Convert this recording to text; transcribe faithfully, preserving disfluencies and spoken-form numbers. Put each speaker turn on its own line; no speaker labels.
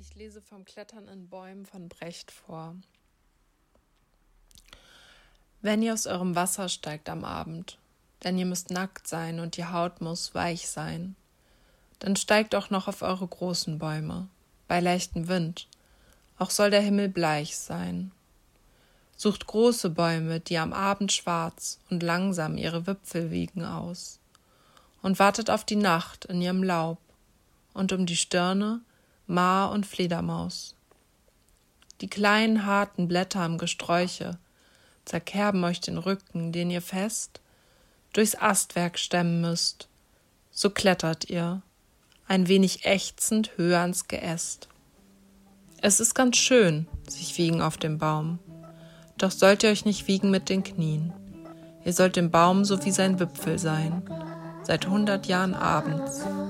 Ich lese vom Klettern in Bäumen von Brecht vor. Wenn ihr aus eurem Wasser steigt am Abend, denn ihr müsst nackt sein und die Haut muss weich sein, dann steigt auch noch auf eure großen Bäume, bei leichtem Wind, auch soll der Himmel bleich sein. Sucht große Bäume, die am Abend schwarz und langsam ihre Wipfel wiegen aus, und wartet auf die Nacht in ihrem Laub, und um die Stirne Maar und Fledermaus. Die kleinen, harten Blätter am Gesträuche zerkerben euch den Rücken, den ihr fest durchs Astwerk stemmen müsst. So klettert ihr, ein wenig ächzend höher ans Geäst. Es ist ganz schön, sich wiegen auf dem Baum, doch sollt ihr euch nicht wiegen mit den Knien. Ihr sollt dem Baum so wie sein Wipfel sein, seit hundert Jahren abends.